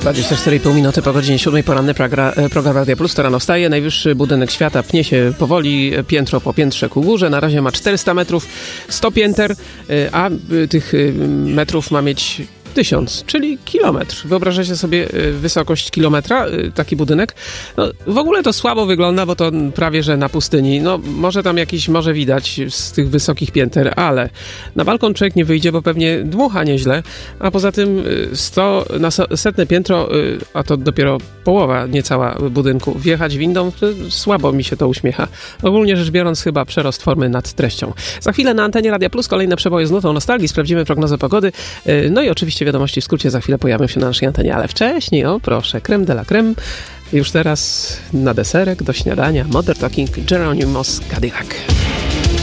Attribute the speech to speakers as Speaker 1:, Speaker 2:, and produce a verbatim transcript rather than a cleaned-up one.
Speaker 1: dwadzieścia cztery i pół minuty po godzinie siódmej, poranny program, program Radia Plus, to rano wstaje. Najwyższy budynek świata pnie się powoli, piętro po piętrze ku górze. Na razie ma czterysta metrów, sto pięter, a tych metrów ma mieć tysiąc, czyli kilometr. Wyobrażacie sobie wysokość kilometra, taki budynek? No, w ogóle to słabo wygląda, bo to prawie że na pustyni. No, może tam jakieś morze widać z tych wysokich pięter, ale na balkon człowiek nie wyjdzie, bo pewnie dmucha nieźle, a poza tym sto, na setne piętro, a to dopiero połowa niecała budynku, wjechać windą, słabo mi się to uśmiecha. Ogólnie rzecz biorąc, chyba przerost formy nad treścią. Za chwilę na antenie Radia Plus kolejne przeboje z nutą nostalgii, sprawdzimy prognozę pogody, no i oczywiście wiadomości w skrócie za chwilę pojawią się na naszej antenie, ale wcześniej, o proszę, creme de la creme. Już teraz na deserek, do śniadania, Modern Talking, Geronimo's Cadillac.